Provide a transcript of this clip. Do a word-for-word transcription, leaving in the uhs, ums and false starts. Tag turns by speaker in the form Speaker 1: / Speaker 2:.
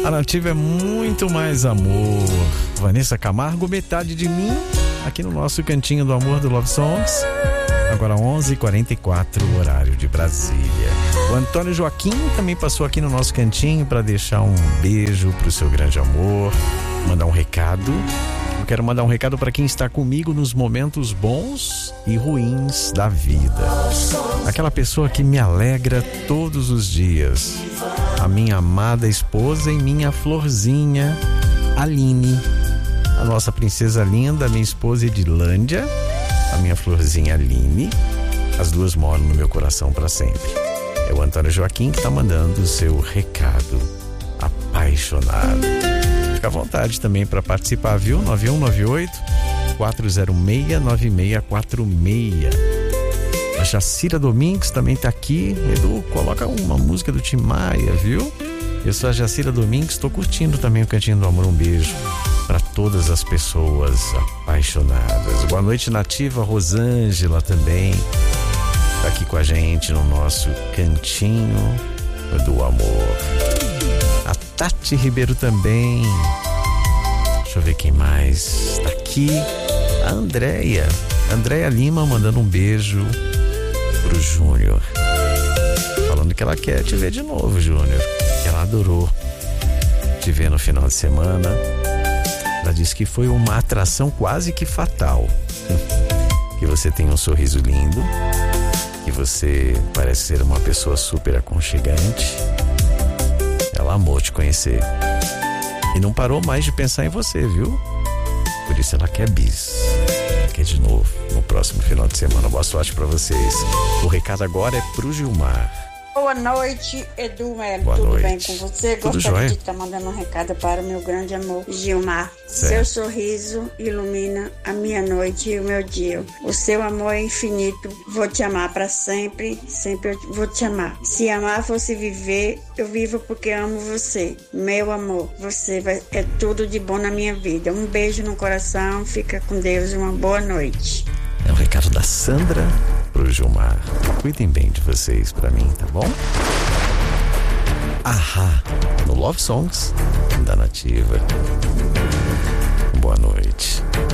Speaker 1: A Nativa é muito mais amor. Vanessa Camargo, Metade de Mim, aqui no nosso Cantinho do Amor do Love Songs. Agora onze e quarenta e quatro, horário de Brasília. O Antônio Joaquim também passou aqui no nosso cantinho para deixar um beijo pro seu grande amor, mandar um recado. Eu quero mandar um recado para quem está comigo nos momentos bons e ruins da vida. Aquela pessoa que me alegra todos os dias. A minha amada esposa e minha florzinha, Aline. A nossa princesa linda, minha esposa Edilândia. A minha florzinha Aline. As duas moram no meu coração para sempre. É o Antônio Joaquim que está mandando o seu recado apaixonado. Fica à vontade também para participar, viu? nove um nove oito, quatro zero seis, nove seis quatro seis. A Jacira Domingues também tá aqui. Edu, coloca uma música do Tim Maia, viu? Eu sou a Jacira Domingues, estou curtindo também o Cantinho do Amor. Um beijo para todas as pessoas apaixonadas. Boa noite, Nativa. Rosângela também tá aqui com a gente no nosso Cantinho do Amor. A Tati Ribeiro também. Deixa eu ver quem mais tá aqui. A Andréia. Andréia Lima mandando um beijo pro Júnior. Falando que ela quer te ver de novo, Júnior. Que ela adorou te ver no final de semana. Ela disse que foi uma atração quase que fatal. Que você tem um sorriso lindo. Que você parece ser uma pessoa super aconchegante. Ela amou te conhecer. E não parou mais de pensar em você, viu? Por isso ela quer bis. Ela quer de novo no próximo final de semana. Boa sorte pra vocês. O recado agora é pro Gilmar.
Speaker 2: Boa noite, Edu Melo.
Speaker 1: Boa
Speaker 2: Tudo
Speaker 1: noite.
Speaker 2: bem com você?
Speaker 1: Tudo
Speaker 2: Gostaria
Speaker 1: jóia.
Speaker 2: de estar mandando um recado para o meu grande amor, Gilmar.
Speaker 1: Certo.
Speaker 2: Seu sorriso ilumina a minha noite e o meu dia. O seu amor é infinito. Vou te amar para sempre. Sempre eu vou te amar. Se amar fosse viver, eu vivo porque amo você. Meu amor, você vai, é tudo de bom na minha vida. Um beijo no coração. Fica com Deus e uma boa noite.
Speaker 1: É um recado da Sandra pro Gilmar. Cuidem bem de vocês pra mim, tá bom? Ahá, no Love Songs da Nativa. Boa noite.